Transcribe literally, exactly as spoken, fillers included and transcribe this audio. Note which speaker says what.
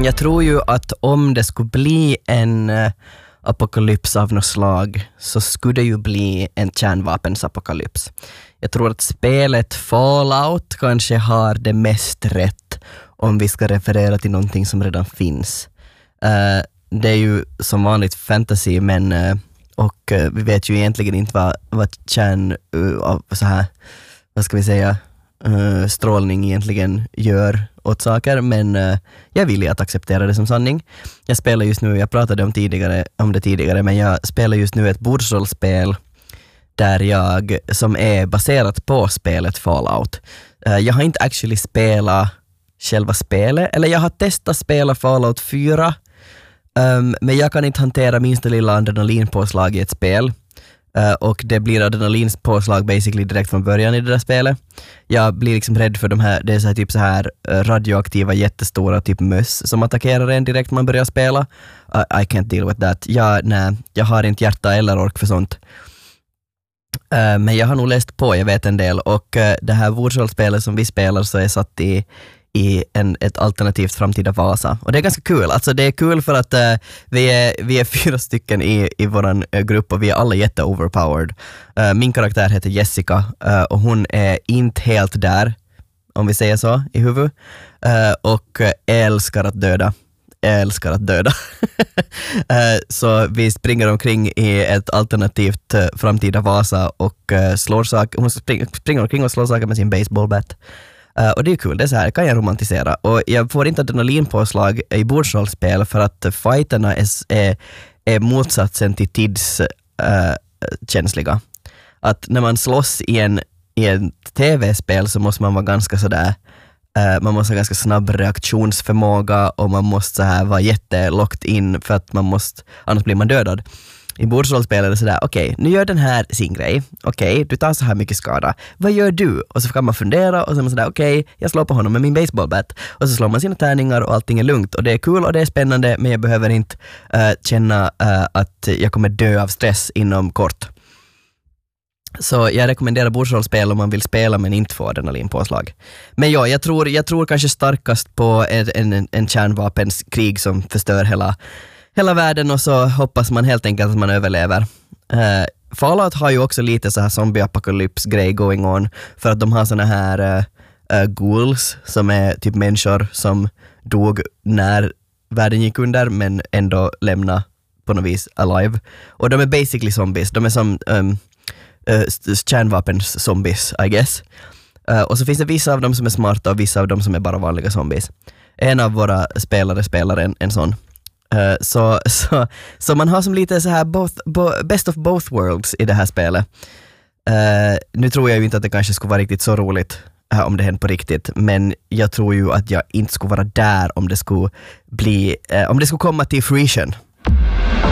Speaker 1: jag tror ju att om det skulle bli en uh, apokalyps av något slag så skulle det ju bli en kärnvapensapokalyps. Jag tror att spelet Fallout kanske har det mest rätt om vi ska referera till någonting som redan finns. Uh, det är ju som vanligt fantasy, men uh, och uh, vi vet ju egentligen inte vad, vad kärn uh, så här, vad ska vi säga, uh, strålning egentligen gör åt saker, men uh, jag vill ju att acceptera det som sanning. Jag spelar just nu, jag pratade om, tidigare, om det tidigare, men jag spelar just nu ett bordsrollspel där jag, som är baserat på spelet Fallout. Uh, jag har inte actually spelat själva spelet, eller jag har testat spela Fallout fyra, um, men jag kan inte hantera minsta lilla adrenalinpåslag i ett spel. Uh, och det blir adrenalinpåslag basically direkt från början i det där spelet. Jag blir liksom rädd för de här, det är så här, typ så här radioaktiva jättestora typ möss som attackerar en direkt när man börjar spela. Uh, I can't deal with that. Jag, nej, jag har inte hjärta eller ork för sånt. Uh, men jag har nog läst på, jag vet en del, och uh, det här bordsrollspelet som vi spelar så är satt i i en, ett alternativt framtida Vasa. Och det är ganska kul. Alltså det är kul för att uh, vi, är, vi är fyra stycken i, i våran uh, grupp och vi är alla jätte-overpowered. Uh, min karaktär heter Jessica uh, och hon är inte helt där, om vi säger så, i huvud. Uh, och uh, älskar att döda. älskar att döda. uh, så vi springer omkring i ett alternativt uh, framtida Vasa och uh, slår saker. Hon spring, springer omkring och slår saker med sin baseballbat. Uh, och det är kul, det är så här, kan jag romantisera. Och jag får inte adrenalinpåslag i bordsrollspel för att fighterna är, är, är motsatsen till tidskänsliga. Uh, att när man slåss i en, i en tv-spel så måste man vara ganska sådär, uh, man måste ha ganska snabb reaktionsförmåga och man måste så här vara jättelocked in för att man måste, annars blir man dödad. I bordsrollspel är det sådär, okej, okay, nu gör den här sin grej. Okej, okay, du tar så här mycket skada. Vad gör du? Och så kan man fundera och så är man sådär, okej, okay, jag slår på honom med min baseballbat. Och så slår man sina tärningar och allting är lugnt. Och det är kul och det är spännande, men jag behöver inte uh, känna uh, att jag kommer dö av stress inom kort. Så jag rekommenderar bordsrollspel om man vill spela men inte få adrenalinpåslag. Men ja, jag tror, jag tror kanske starkast på en, en, en kärnvapenskrig som förstör hela hela världen och så hoppas man helt enkelt att man överlever. Uh, Fallout har ju också lite så här zombie-apokalyps-grej going on för att de har såna här uh, uh, ghouls som är typ människor som dog när världen gick under men ändå lämna på något vis alive. Och de är basically zombies. De är som um, uh, kärnvapens-zombies, I guess. Uh, och så finns det vissa av dem som är smarta och vissa av dem som är bara vanliga zombies. En av våra spelare spelar en, en sån. Uh, så, så, så man har som lite så här both, bo, best of both worlds i det här spelet. Uh, nu tror jag ju inte att det kanske skulle vara riktigt så roligt uh, om det händer på riktigt, men jag tror ju att jag inte skulle vara där om det skulle bli, uh, om det skulle komma till fruition.